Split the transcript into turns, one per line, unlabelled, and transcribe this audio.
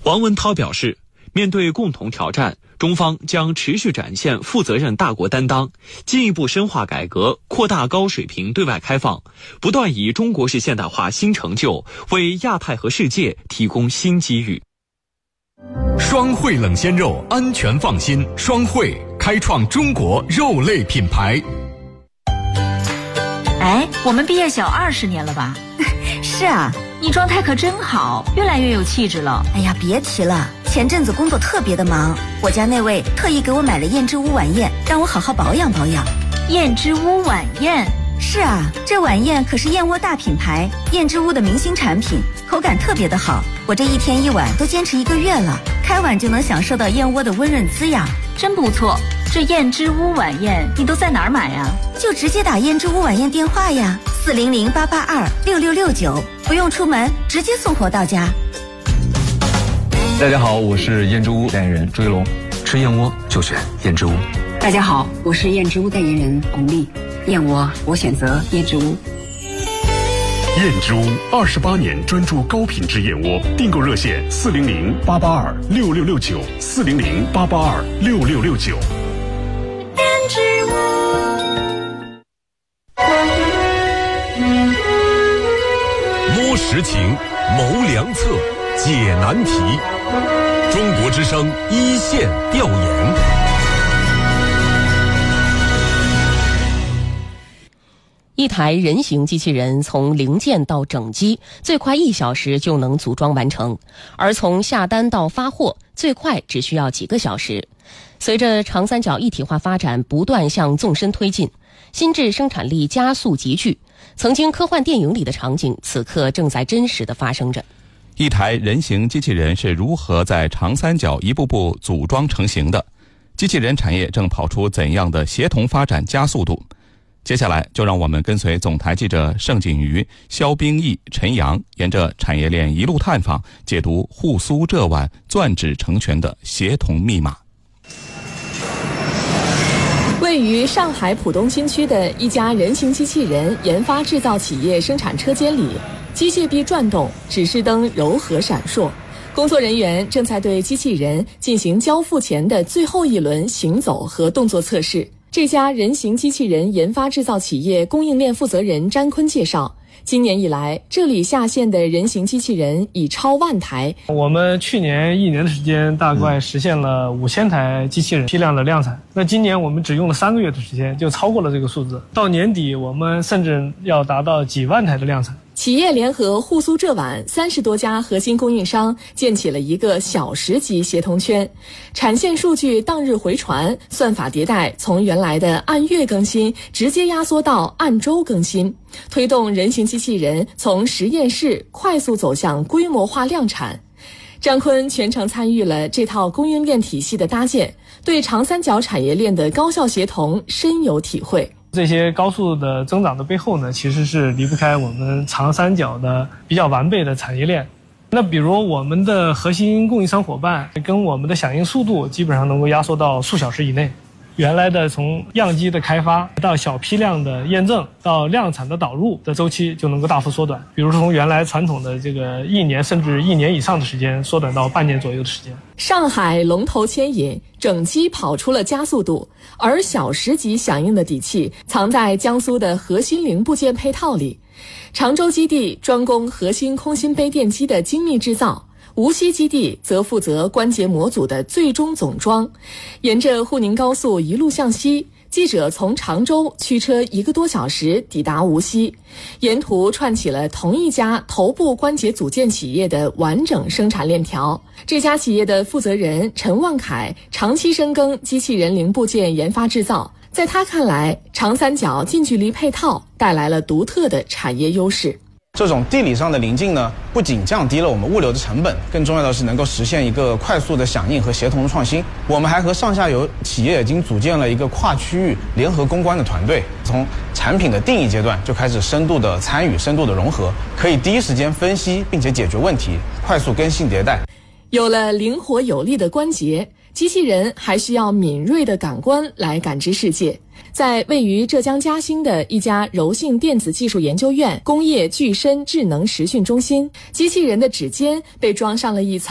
王文涛表示，面对共同挑战，中方将持续展现负责任大国担当，进一步深化改革，扩大高水平对外开放，不断以中国式现代化新成就为亚太和世界提供新机遇。
双汇冷鲜肉，安全放心。双汇开创中国肉类品牌。
哎，我们毕业小20年了吧？
是啊，
你状态可真好，越来越有气质了。
哎呀，别提了，前阵子工作特别的忙，我家那位特意给我买了燕之屋晚宴，让我好好保养保养。
燕之屋晚宴？
是啊，这晚宴可是燕窝大品牌燕之屋的明星产品，口感特别的好。我这一天一碗都坚持1个月了，开碗就能享受到燕窝的温润滋养，
真不错。这燕之屋晚宴你都在哪儿买呀？
就直接打燕之屋晚宴电话呀，400-882-6669，不用出门，直接送货到家。
大家好，我是燕之屋代言人朱一龙，吃燕窝就选燕之屋。
大家好，我是燕之屋代言人巩俐，燕窝我选择燕之屋。
燕之屋28年专注高品质燕窝，订购热线400-882-6669 400-882-6669。
燕之屋。
摸实情，谋良策，解难题。中国之声一线调研。
一台人形机器人从零件到整机，最快1小时就能组装完成，而从下单到发货，最快只需要几个小时。随着长三角一体化发展不断向纵深推进，新质生产力加速急剧，曾经科幻电影里的场景，此刻正在真实地发生着。
一台人形机器人是如何在长三角一步步组装成型的？机器人产业正跑出怎样的协同发展加速度？接下来就让我们跟随总台记者盛景瑜、肖冰毅、陈阳，沿着产业链一路探访，解读沪苏浙皖钻指成全的协同密码。
位于上海浦东新区的一家人形机器人研发制造企业生产车间里，机械臂转动，指示灯柔和闪烁，工作人员正在对机器人进行交付前的最后一轮行走和动作测试。这家人形机器人研发制造企业供应链负责人詹坤介绍，今年以来，这里下线的人形机器人已超10000台。
我们去年1年的时间，大概实现了5000台机器人批量的量产。那今年我们只用了3个月的时间，就超过了这个数字。到年底，我们甚至要达到几万台的量产。
企业联合沪苏浙皖30多家核心供应商，建起了一个小时级协同圈，产线数据当日回传，算法迭代从原来的按月更新直接压缩到按周更新，推动人形机器人从实验室快速走向规模化量产。张坤全程参与了这套供应链体系的搭建，对长三角产业链的高效协同深有体会。
这些高速的增长的背后呢，其实是离不开我们长三角的比较完备的产业链。那比如我们的核心供应商伙伴跟我们的响应速度基本上能够压缩到数小时以内。原来的从样机的开发到小批量的验证到量产的导入的周期就能够大幅缩短。比如说从原来传统的这个1年甚至1年以上的时间，缩短到半年左右的时间。
上海龙头牵引，整机跑出了加速度，而小时级响应的底气藏在江苏的核心零部件配套里。常州基地专攻核心空心杯电机的精密制造，无锡基地则负责关节模组的最终总装。沿着沪宁高速一路向西，记者从常州驱车1个多小时抵达无锡，沿途串起了同一家头部关节组件企业的完整生产链条。这家企业的负责人陈旺凯长期深耕机器人零部件研发制造，在他看来，长三角近距离配套带来了独特的产业优势。
这种地理上的临近呢，不仅降低了我们物流的成本，更重要的是能够实现一个快速的响应和协同的创新。我们还和上下游企业已经组建了一个跨区域联合攻关的团队，从产品的定义阶段就开始深度的参与、深度的融合，可以第一时间分析并且解决问题，快速更新迭代。
有了灵活有力的关节，机器人还需要敏锐的感官来感知世界。在位于浙江嘉兴的一家柔性电子技术研究院工业具身智能实训中心，机器人的指尖被装上了一层